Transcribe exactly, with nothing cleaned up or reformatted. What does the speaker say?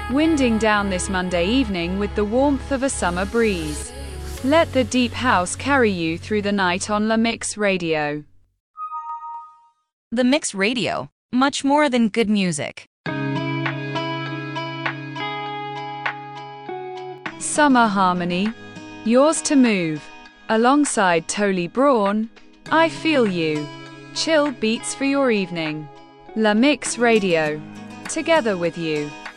winding down this Monday evening with the warmth of a summer breeze. Let the deep house carry you through the night on La Mix Radio. The Mix Radio, much more than good music. Summer Harmony, Yours to Move, alongside Tolly Braun, I Feel You. Chill beats for your evening. La Mix Radio, together with you.